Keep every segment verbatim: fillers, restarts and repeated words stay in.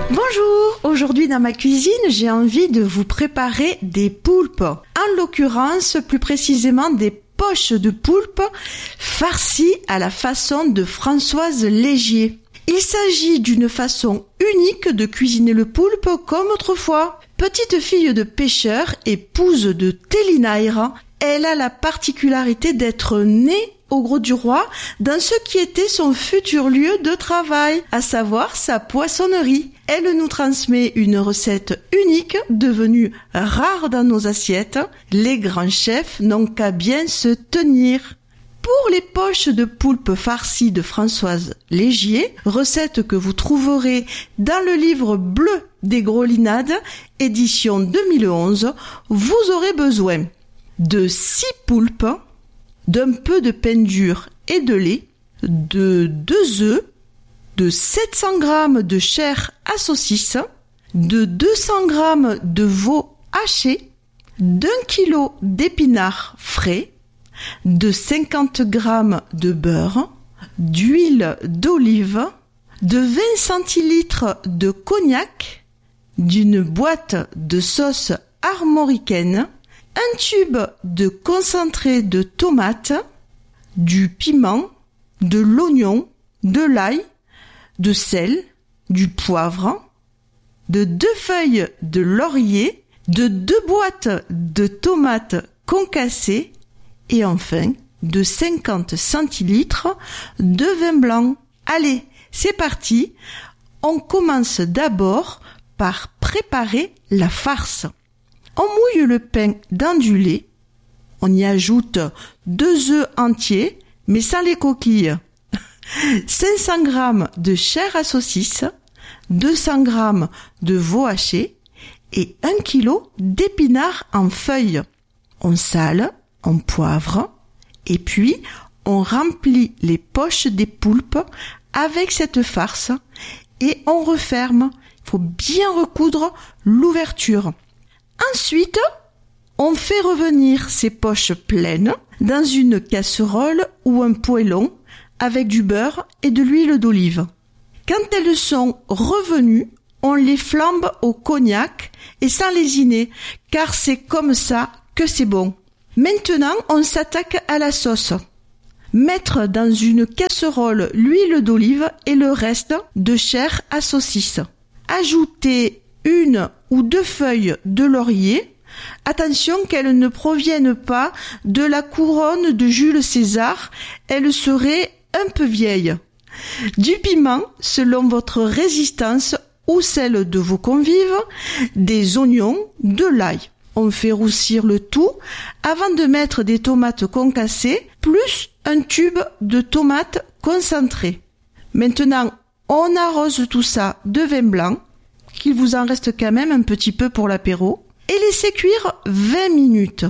Bonjour, aujourd'hui dans ma cuisine, j'ai envie de vous préparer des poulpes. En l'occurrence, plus précisément des poches de poulpe farcies à la façon de Françoise Légier. Il s'agit d'une façon unique de cuisiner le poulpe comme autrefois. Petite fille de pêcheur, épouse de Télinaire, elle a la particularité d'être née au Grau du Roi dans ce qui était son futur lieu de travail, à savoir sa poissonnerie. Elle nous transmet une recette unique devenue rare dans nos assiettes. Les grands chefs n'ont qu'à bien se tenir. Pour les poches de poulpe farcies de Françoise Légier, recette que vous trouverez dans le livre bleu des Grolinades, édition deux mille onze, vous aurez besoin de six poulpes, d'un peu de pain dur et de lait, de deux œufs, de sept cents grammes de chair à saucisse, de deux cents grammes de veau haché, d'un kilo d'épinards frais, de cinquante grammes de beurre, d'huile d'olive, de vingt centilitres de cognac, d'une boîte de sauce armoricaine, un tube de concentré de tomate, du piment, de l'oignon, de l'ail, de sel, du poivre, de deux feuilles de laurier, de deux boîtes de tomates concassées et enfin de cinquante centilitres de vin blanc. Allez, c'est parti. On commence d'abord par préparer la farce. On mouille le pain dans du lait. On y ajoute deux œufs entiers, mais sans les coquilles. cinq cents grammes de chair à saucisse, deux cents grammes de veau haché et un kilo d'épinards en feuilles. On sale, on poivre et puis on remplit les poches des poulpes avec cette farce et on referme. Il faut bien recoudre l'ouverture. Ensuite, on fait revenir ces poches pleines dans une casserole ou un poêlon avec du beurre et de l'huile d'olive. Quand elles sont revenues, on les flambe au cognac et sans lésiner, car c'est comme ça que c'est bon. Maintenant, on s'attaque à la sauce. Mettre dans une casserole l'huile d'olive et le reste de chair à saucisse. Ajouter une ou deux feuilles de laurier. Attention qu'elles ne proviennent pas de la couronne de Jules César, elles seraient un peu vieilles. Du piment selon votre résistance ou celle de vos convives, des oignons, de l'ail. On fait roussir le tout avant de mettre des tomates concassées plus un tube de tomates concentrées. Maintenant, on arrose tout ça de vin blanc, qu'il vous en reste quand même un petit peu pour l'apéro, et laissez cuire vingt minutes.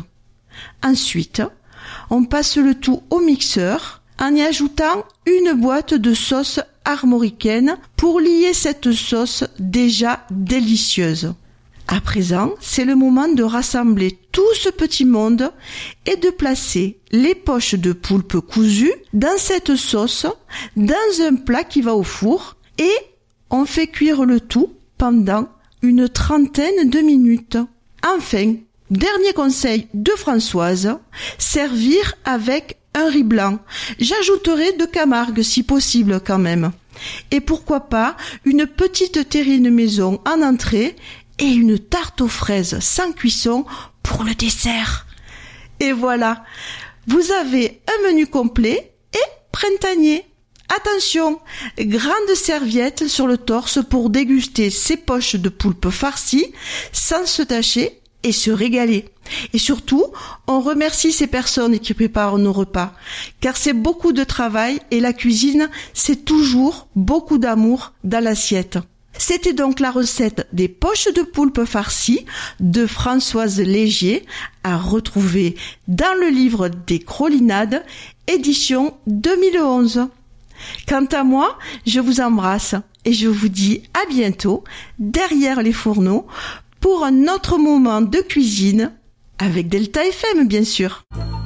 Ensuite, on passe le tout au mixeur en y ajoutant une boîte de sauce armoricaine pour lier cette sauce déjà délicieuse. À présent, c'est le moment de rassembler tout ce petit monde et de placer les poches de poulpe cousues dans cette sauce, dans un plat qui va au four, et on fait cuire le tout pendant une trentaine de minutes. Enfin, dernier conseil de Françoise, servir avec un riz blanc. J'ajouterai de Camargue si possible quand même. Et pourquoi pas une petite terrine maison en entrée et une tarte aux fraises sans cuisson pour le dessert. Et voilà, vous avez un menu complet et printanier. Attention, grande serviette sur le torse pour déguster ces poches de poulpe farcies sans se tacher et se régaler. Et surtout, on remercie ces personnes qui préparent nos repas, car c'est beaucoup de travail et la cuisine, c'est toujours beaucoup d'amour dans l'assiette. C'était donc la recette des poches de poulpe farcies de Françoise Légier à retrouver dans le livre des Grolinades, édition deux mille onze. Quant à moi, je vous embrasse et je vous dis à bientôt derrière les fourneaux pour un autre moment de cuisine avec Delta F M bien sûr.